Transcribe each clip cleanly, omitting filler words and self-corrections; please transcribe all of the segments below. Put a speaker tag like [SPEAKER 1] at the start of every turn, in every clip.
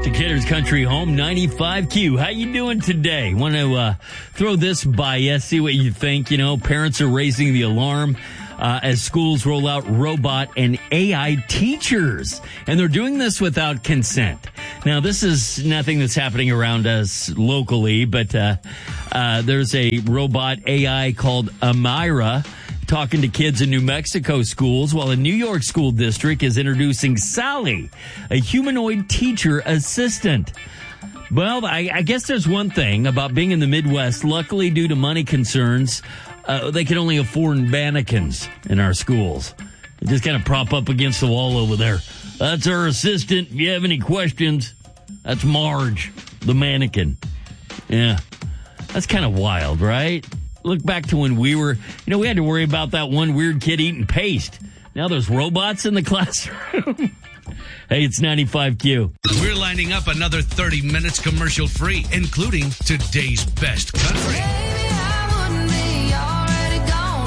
[SPEAKER 1] Decatur's Country Home, 95Q. How you doing today? Want to throw this by you, see what you think. You know, parents are raising the alarm as schools roll out robot and AI teachers. And they're doing this without consent. Now, this is nothing that's happening around us locally, but there's a robot AI called Amira talking to kids in New Mexico schools, while a New York school district is introducing Sally, a humanoid teacher assistant. Well, I guess there's one thing about being in the Midwest. Luckily, due to money concerns, they can only afford mannequins in our schools. They just kind of prop up against the wall over there. That's our assistant. If you have any questions, that's Marge, the mannequin. Yeah, that's kind of wild, right? Look back to when we were, we had to worry about that one weird kid eating paste. Now there's robots in the classroom. Hey, it's 95Q.
[SPEAKER 2] We're lining up another 30 minutes commercial free, including today's best country.
[SPEAKER 3] Baby, I wouldn't be already gone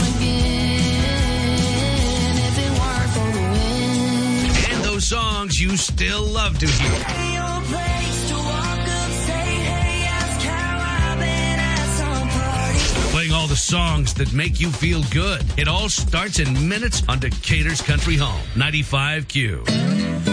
[SPEAKER 3] again if it weren't for the wind.
[SPEAKER 2] And those songs you still love to hear.
[SPEAKER 3] Ain't no place to walk up, say, hey, ask how I've been at some party.
[SPEAKER 2] Playing all the songs that make you feel good. It all starts in minutes on Decatur's Country Home, 95Q.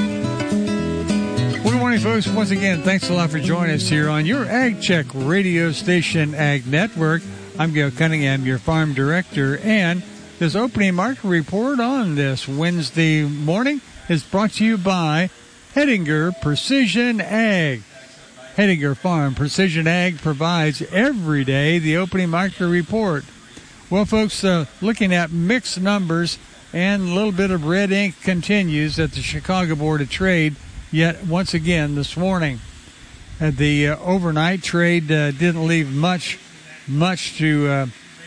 [SPEAKER 4] Good morning, folks. Once again, thanks a lot for joining us here on your Ag Check radio station, Ag Network. I'm Gail Cunningham, your farm director, and this opening market report on this Wednesday morning is brought to you by Hettinger Precision Ag. Hettinger Farm Precision Ag provides every day the opening market report. Well, folks, looking at mixed numbers and a little bit of red ink continues at the Chicago Board of Trade. Yet, once again, this morning, the overnight trade didn't leave much to,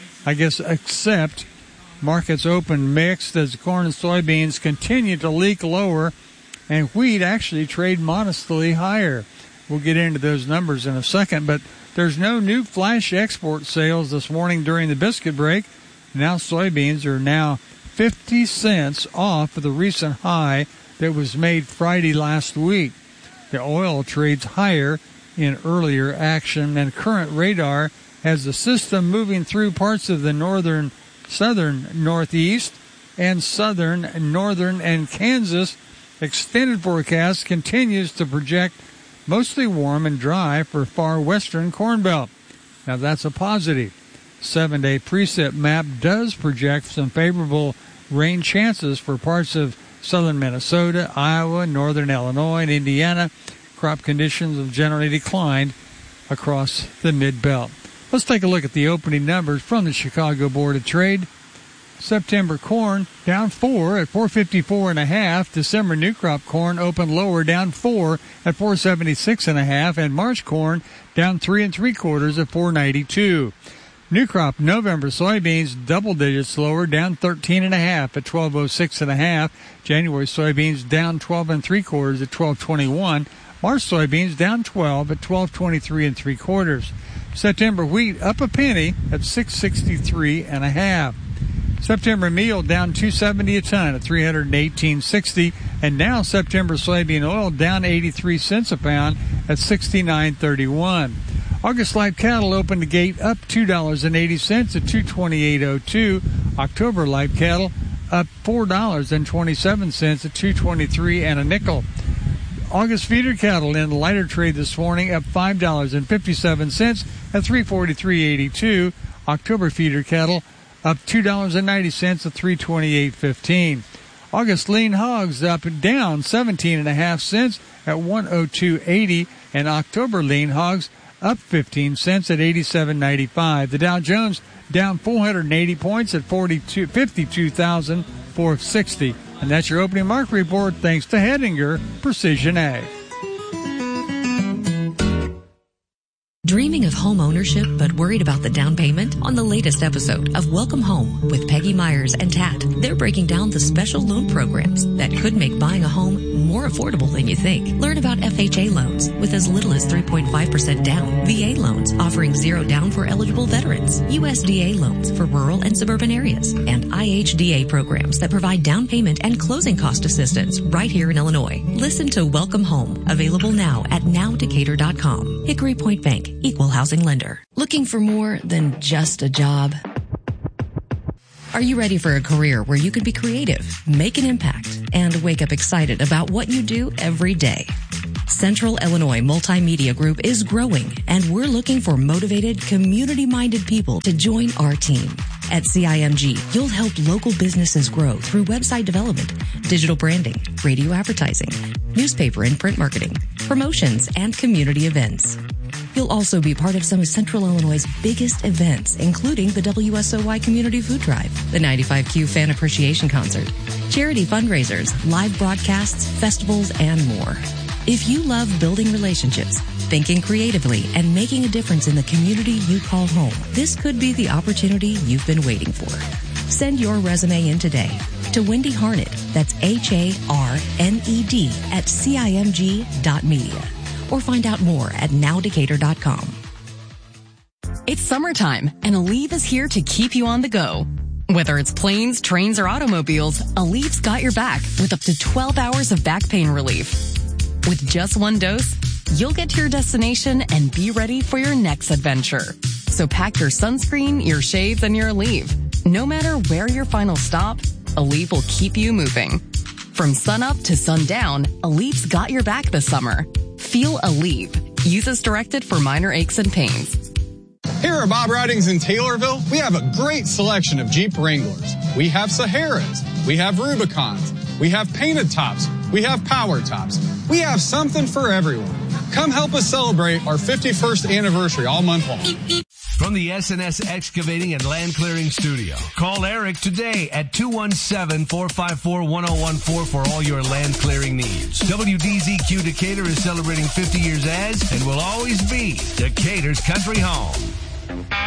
[SPEAKER 4] accept. Markets open mixed as corn and soybeans continue to leak lower, and wheat actually trade modestly higher. We'll get into those numbers in a second, but there's no new flash export sales this morning during the biscuit break. Now soybeans are now 50 cents off of the recent high that was made Friday last week. The oil trades higher in earlier action, and current radar has the system moving through parts of the southern northeast and southern, northern, and Kansas. Extended forecast continues to project mostly warm and dry for far western Corn Belt. Now that's a positive. 7-day precip map does project some favorable rain chances for parts of southern Minnesota, Iowa, northern Illinois, and Indiana. Crop conditions have generally declined across the Mid-Belt. Let's take a look at the opening numbers from the Chicago Board of Trade. September corn down 4 at 454.5. December new crop corn opened lower, down 4 at 476.5, and March corn down 3 3/4 at 492. New crop November soybeans double digits lower, down 13.5 at 1206.5. January soybeans down 12 3/4 at 1221. March soybeans down 12 at 1223 3/4. September wheat up a penny at 663.5. September meal down 270 a ton at 318.60, and now September soybean oil down 83 cents a pound at 69.31. August live cattle opened the gate up $2.80 at 228.02. October live cattle up $4.27 at 223 and a nickel. August feeder cattle in the lighter trade this morning up $5.57 at 343.82. October feeder cattle up $2.90 at 328.15. August lean hogs up down 17.5 cents at 102.80, and October lean hogs up 15 cents at 87.95. The Dow Jones down 480 points at 52,460. And that's your opening market report, thanks to Hettinger Precision Ag.
[SPEAKER 5] Dreaming of home ownership but worried about the down payment? On the latest episode of Welcome Home with Peggy Myers and Tat, they're breaking down the special loan programs that could make buying a home more affordable than you think. Learn about FHA loans with as little as 3.5% down, VA loans offering zero down for eligible veterans, USDA loans for rural and suburban areas, and IHDA programs that provide down payment and closing cost assistance right here in Illinois. Listen to Welcome Home, available now at nowdecatur.com. Hickory Point Bank, equal housing lender. Looking for more than just a job? Are you ready for a career where you can be creative, make an impact, and wake up excited about what you do every day? Central Illinois Multimedia Group is growing, and we're looking for motivated, community-minded people to join our team. At CIMG, you'll help local businesses grow through website development, digital branding, radio advertising, newspaper and print marketing, promotions, and community events. You'll also be part of some of Central Illinois' biggest events, including the WSOY Community Food Drive, the 95Q Fan Appreciation Concert, charity fundraisers, live broadcasts, festivals, and more. If you love building relationships, thinking creatively, and making a difference in the community you call home, this could be the opportunity you've been waiting for. Send your resume in today to Wendy Harned, that's HARNED at CIMG.media, or find out more at nowdecatur.com.
[SPEAKER 6] It's summertime, and Aleve is here to keep you on the go. Whether it's planes, trains, or automobiles, Aleve's got your back with up to 12 hours of back pain relief. With just one dose, you'll get to your destination and be ready for your next adventure. So pack your sunscreen, your shades, and your Aleve. No matter where your final stop, Aleve will keep you moving. From sunup to sundown, Aleve's got your back this summer. Feel Aleve. Use as directed for minor aches and pains.
[SPEAKER 7] Here at Bob Ridings in Taylorville, we have a great selection of Jeep Wranglers. We have Saharas. We have Rubicons. We have painted tops. We have power tops. We have something for everyone. Come help us celebrate our 51st anniversary all month long.
[SPEAKER 2] From the SNS Excavating and Land Clearing Studio, call Eric today at 217-454-1014 for all your land clearing needs. WDZQ Decatur is celebrating 50 years as and will always be Decatur's country home.